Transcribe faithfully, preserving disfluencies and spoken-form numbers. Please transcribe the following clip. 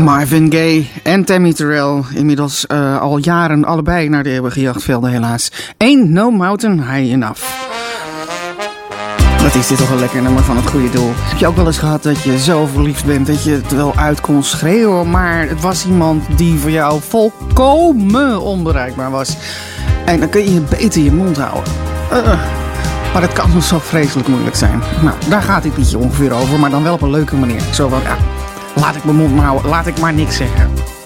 Marvin Gaye en Tammy Terrell, inmiddels uh, al jaren allebei naar de eeuwige jachtvelden helaas. Ain't no mountain high enough. Wat is dit toch een lekker nummer van het goede doel. Heb je ook wel eens gehad dat je zo verliefd bent dat je het wel uit kon schreeuwen, maar het was iemand die voor jou volkomen onbereikbaar was. En dan kun je beter je mond houden. Uh, maar dat kan nog zo vreselijk moeilijk zijn. Nou, daar gaat dit liedje ongeveer over, maar dan wel op een leuke manier. Zo van, ja, laat ik mijn mond maar houden, laat ik maar niks zeggen.